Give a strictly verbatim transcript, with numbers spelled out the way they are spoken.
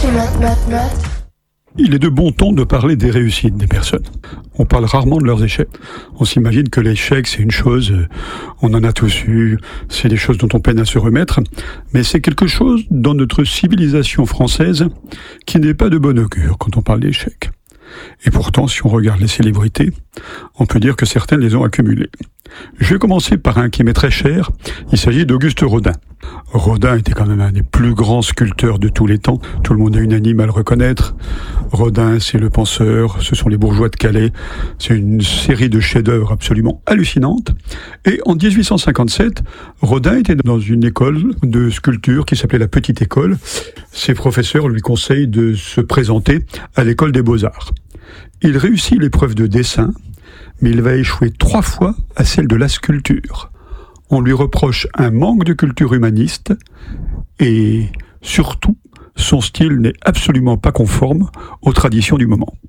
c'est note, note, note. Il est de bon ton de parler des réussites des personnes. On parle rarement de leurs échecs. On s'imagine que l'échec, c'est une chose, on en a tous eu, c'est des choses dont on peine à se remettre, mais c'est quelque chose dans notre civilisation française qui n'est pas de bon augure quand on parle d'échecs. Et pourtant, si on regarde les célébrités, on peut dire que certaines les ont accumulées. Je vais commencer par un qui m'est très cher, il s'agit d'Auguste Rodin. Rodin était quand même un des plus grands sculpteurs de tous les temps, tout le monde est unanime à le reconnaître. Rodin, c'est le penseur, ce sont les bourgeois de Calais, c'est une série de chefs-d'œuvre absolument hallucinantes. Et en dix-huit cent cinquante-sept, Rodin était dans une école de sculpture qui s'appelait la Petite École. Ses professeurs lui conseillent de se présenter à l'école des Beaux-Arts. Il réussit l'épreuve de dessin, mais il va échouer trois fois à celle de la sculpture. On lui reproche un manque de culture humaniste et surtout, son style n'est absolument pas conforme aux traditions du moment.